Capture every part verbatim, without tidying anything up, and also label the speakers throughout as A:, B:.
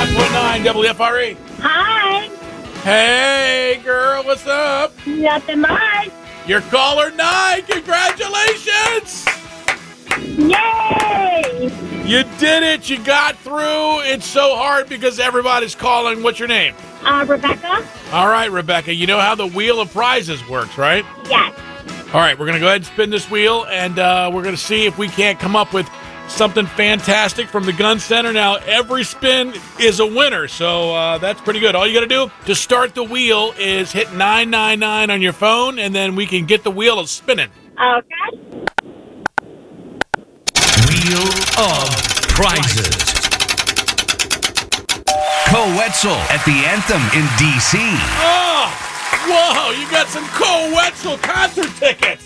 A: ninety-nine point nine W F R E.
B: Hi.
A: Hey, girl, what's up?
B: Nothing much.
A: You're caller nine. Congratulations.
B: Yay.
A: You did it. You got through. It's so hard because everybody's calling. What's your name?
B: Uh, Rebecca?
A: All right, Rebecca. You know how the Wheel of Prizes works, right?
B: Yes.
A: All right, we're going to go ahead and spin this wheel, and uh, we're going to see if we can't come up with something fantastic from the Gun Center. Now, every spin is a winner, so uh, that's pretty good. All you got to do to start the wheel is hit nine nine nine on your phone, and then we can get the wheel spinning.
B: Okay.
C: Wheel of Prizes. Co-Wetzel at the Anthem in D C
A: Oh, whoa, you got some Cole Wetzel concert tickets.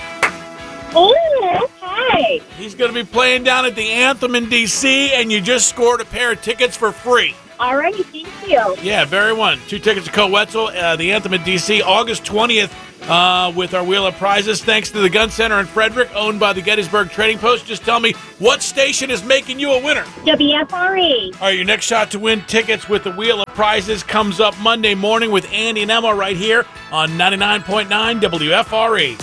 B: Oh, okay.
A: He's going to be playing down at the Anthem in D C, and you just scored a pair of tickets for free.
B: All right, thank you.
A: Yeah, very one. Two tickets to Cole Wetzel, uh, the Anthem in D C, August twentieth, uh, with our Wheel of Prizes. Thanks to the Gun Center in Frederick, owned by the Gettysburg Trading Post. Just tell me what station is making you a winner.
B: W F R E.
A: All right, your next shot to win tickets with the Wheel of Prizes comes up Monday morning with Andy and Emma right here on ninety-nine point nine W F R E.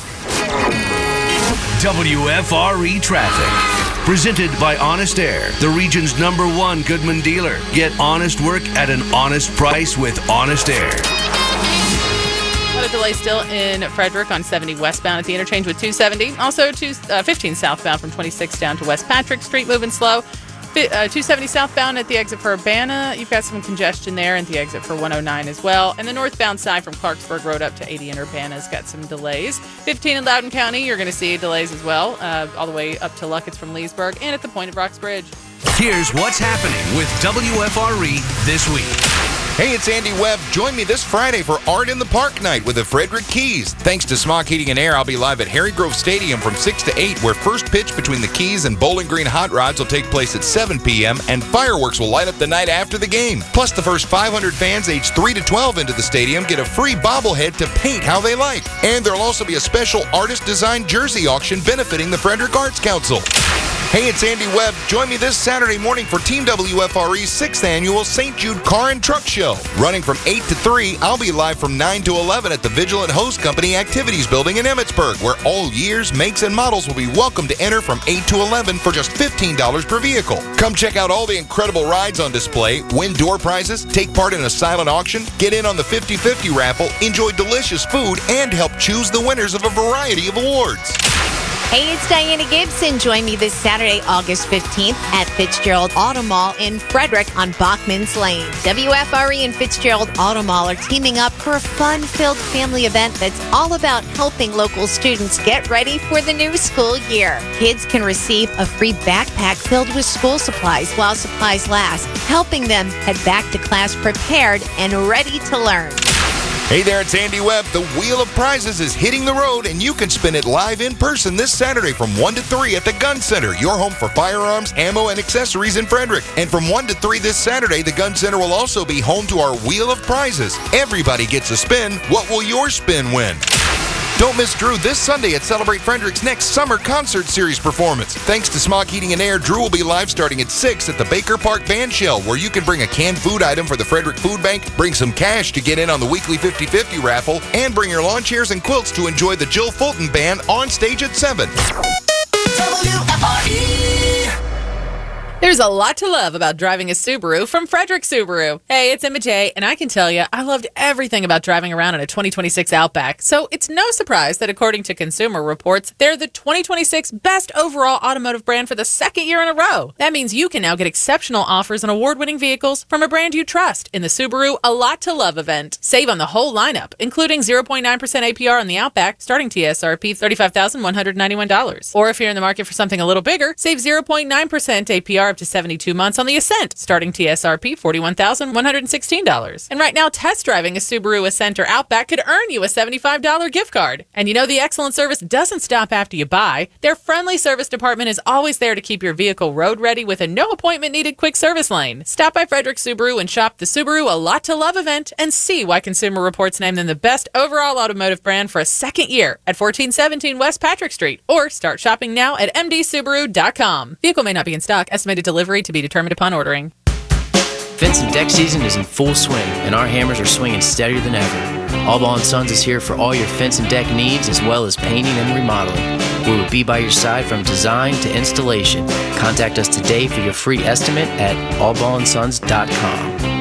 C: W F R E Traffic. Presented by Honest Air, the region's number one Goodman dealer. Get honest work at an honest price with Honest Air.
D: A lot of delay still in Frederick on seventy westbound at the interchange with two seventy. Also, two, uh, fifteen southbound from twenty-six down to West Patrick Street, moving slow. Uh, two seventy southbound at the exit for Urbana. You've got some congestion there, and the exit for one oh nine as well. And the northbound side from Clarksburg Road up to eighty in Urbana's got some delays. fifteen in Loudoun County, you're going to see delays as well, uh, all the way up to Luckett's from Leesburg and at the point of Rocks Bridge.
C: Here's what's happening with W F R E this week.
E: Hey, it's Andy Webb. Join me this Friday for Art in the Park night with the Frederick Keys. Thanks to Smog Heating and Air, I'll be live at Harry Grove Stadium from six to eight, where first pitch between the Keys and Bowling Green Hot Rods will take place at seven p.m., and fireworks will light up the night after the game. Plus, the first five hundred fans aged three to twelve into the stadium get a free bobblehead to paint how they like. And there'll also be a special artist-designed jersey auction benefiting the Frederick Arts Council. Hey, it's Andy Webb. Join me this Saturday morning for Team W F R E's sixth annual Saint Jude Car and Truck Show. Running from eight to three, I'll be live from nine to eleven at the Vigilant Hose Company Activities Building in Emmitsburg, where all years, makes, and models will be welcome to enter from eight to eleven for just fifteen dollars per vehicle. Come check out all the incredible rides on display, win door prizes, take part in a silent auction, get in on the fifty fifty raffle, enjoy delicious food, and help choose the winners of a variety of awards.
F: Hey, it's Diana Gibson. Join me this Saturday, August fifteenth at Fitzgerald Auto Mall in Frederick on Bachman's Lane. W F R E and Fitzgerald Auto Mall are teaming up for a fun-filled family event that's all about helping local students get ready for the new school year. Kids can receive a free backpack filled with school supplies while supplies last, helping them head back to class prepared and ready to learn.
E: Hey there, it's Andy Webb. The Wheel of Prizes is hitting the road, and you can spin it live in person this Saturday from one to three at the Gun Center, your home for firearms, ammo, and accessories in Frederick. And from one to three this Saturday, the Gun Center will also be home to our Wheel of Prizes. Everybody gets a spin. What will your spin win? Don't miss Drew this Sunday at Celebrate Frederick's next summer concert series performance. Thanks to Smog Heating and Air, Drew will be live starting at six at the Baker Park Band Shell, where you can bring a canned food item for the Frederick Food Bank, bring some cash to get in on the weekly fifty fifty raffle, and bring your lawn chairs and quilts to enjoy the Jill Fulton Band on stage at seven.
G: W F R E.
D: There's a lot to love about driving a Subaru from Frederick Subaru. Hey, it's Emma J, and I can tell you, I loved everything about driving around in a twenty twenty-six Outback. So it's no surprise that according to Consumer Reports, they're the twenty twenty-six best overall automotive brand for the second year in a row. That means you can now get exceptional offers on award-winning vehicles from a brand you trust in the Subaru A Lot to Love event. Save on the whole lineup, including zero point nine percent A P R on the Outback, starting T S R P thirty-five thousand one hundred ninety-one dollars. Or if you're in the market for something a little bigger, save zero point nine percent A P R up to seventy-two months on the Ascent, starting T S R P forty-one thousand one hundred sixteen dollars. And right now, test driving a Subaru Ascent or Outback could earn you a seventy-five dollars gift card. And you know the excellent service doesn't stop after you buy. Their friendly service department is always there to keep your vehicle road ready with a no appointment needed quick service lane. Stop by Frederick Subaru and shop the Subaru A Lot to Love event and see why Consumer Reports named them the best overall automotive brand for a second year at fourteen seventeen West Patrick Street, or start shopping now at m d subaru dot com. Vehicle may not be in stock. Estimated delivery to be determined upon ordering.
H: Fence and deck season is in full swing, and our hammers are swinging steadier than ever. Allball and Sons is here for all your fence and deck needs, as well as painting and remodeling. We will be by your side from design to installation. Contact us today for your free estimate at all ball and sons dot com.